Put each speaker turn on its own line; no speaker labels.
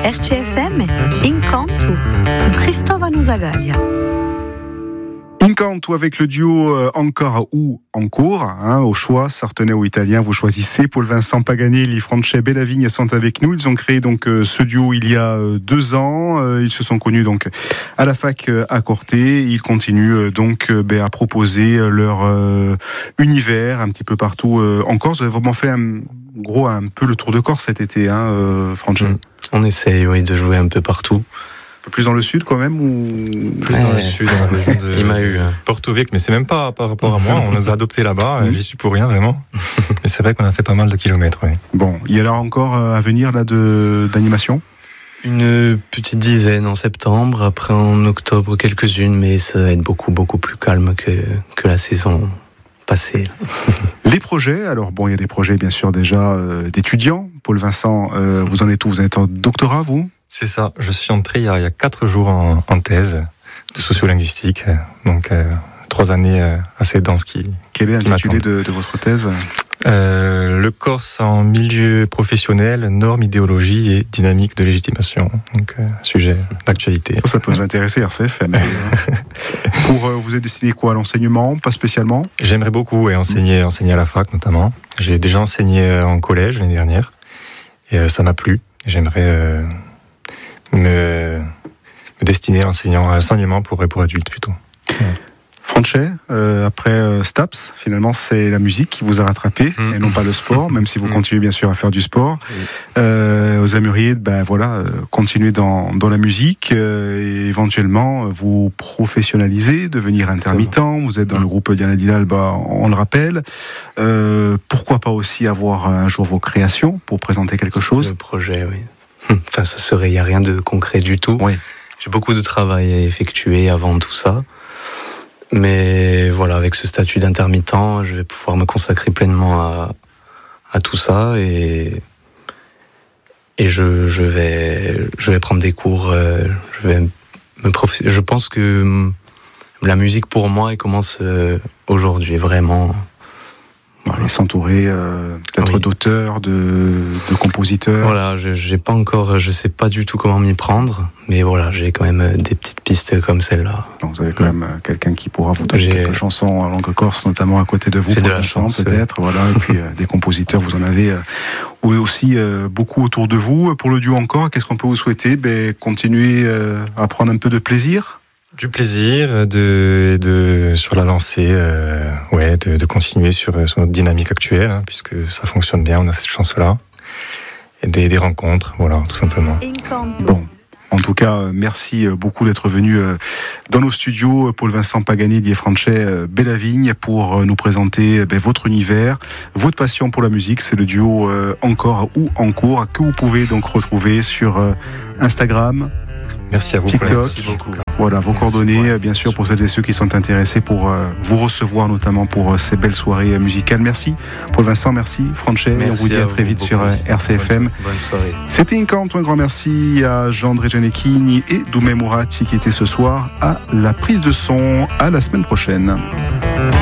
RCFM Incanto, Cristóvão Zagaglia.
Incanto avec le duo Encore ou Encore, au choix, sartonnais ou italien, vous choisissez. Paul Vincent Paganelli, Francesco Bellavigne sont avec nous. Ils ont créé donc ce duo il y a 2 ans. Ils se sont connus donc à la fac à Corté. Ils continuent donc à proposer leur univers un petit peu partout en Corse. Vous avez vraiment fait un peu le tour de Corse cet été, Francesco.
On essaye, oui, de jouer un peu partout.
Un peu plus dans le sud quand même ou...
Plus dans le sud, dans la région de
il m'a eu
Porto Vecchio, mais c'est même pas par rapport à moi, on nous a adoptés là-bas, j'y suis pour rien vraiment. Mais c'est vrai qu'on a fait pas mal de kilomètres, oui.
Bon, il y a là encore à venir là d'animation ?
Une petite dizaine en septembre, après en octobre quelques-unes, mais ça va être beaucoup plus calme que la saison passée.
Les projets, alors bon, il y a des projets bien sûr déjà d'étudiants. Paul Vincent, vous en êtes où ? Vous êtes en doctorat, vous ?
C'est ça, je suis entré il y a 4 jours en thèse de sociolinguistique, donc 3 années assez denses
Quel est l'intitulé de votre thèse ?
Le Corse en milieu professionnel, normes, idéologie et dynamique de légitimation. Donc, sujet d'actualité.
Ça peut vous intéresser, RCFM. Vous êtes destiné quoi à l'enseignement ? Pas spécialement ?
J'aimerais beaucoup enseigner à la fac notamment. J'ai déjà enseigné en collège l'année dernière et ça m'a plu. J'aimerais me destiner à l'enseignement pour adultes plutôt.
Francesco, après STAPS, finalement c'est la musique qui vous a rattrapé et non pas le sport, même si vous continuez bien sûr à faire du sport. Vous aimeriez continuer dans la musique et éventuellement vous professionnaliser, devenir intermittent. Vous êtes dans le groupe Diana Dilal, on le rappelle. Pourquoi pas aussi avoir un jour vos créations pour présenter quelque chose ?
Le projet, oui. Enfin, il n'y a rien de concret du tout.
Oui.
J'ai beaucoup de travail à effectuer avant tout ça. Mais voilà, avec ce statut d'intermittent, je vais pouvoir me consacrer pleinement à tout ça et je vais prendre des cours. Je pense que la musique pour moi, elle commence aujourd'hui vraiment.
Et s'entourer peut-être d'auteurs, de compositeurs.
Voilà, je sais pas du tout comment m'y prendre, mais voilà, j'ai quand même des petites pistes comme celle-là.
Donc vous avez quand même quelqu'un qui pourra vous donner quelques chansons en langue corse, notamment à côté de vous.
J'ai de la chance,
peut-être. Voilà, et puis des compositeurs, vous en avez aussi beaucoup autour de vous. Pour le duo encore, qu'est-ce qu'on peut vous souhaiter ? Continuer à prendre un peu de plaisir.
Du plaisir, sur la lancée, de continuer sur notre dynamique actuelle, puisque ça fonctionne bien, on a cette chance-là. Et des rencontres, voilà, tout simplement.
Bon. En tout cas, merci beaucoup d'être venu dans nos studios, Paul Vincent Paganelli et Francesco Bellavigne, pour nous présenter votre univers, votre passion pour la musique. C'est le duo Encore ou Encore, que vous pouvez donc retrouver sur Instagram,
merci à vous,
TikTok.
Merci beaucoup.
Voilà, vos coordonnées, bien sûr, pour celles et ceux qui sont intéressés pour vous recevoir, notamment pour ces belles soirées musicales. Merci, Paul Vincent, merci, Francesco. On vous dit à très vite sur RCFM.
Bonne soirée.
C'était Incanto, un grand merci à Jean-André Gianecchini et Doumé Mourati qui étaient ce soir à la prise de son. À la semaine prochaine.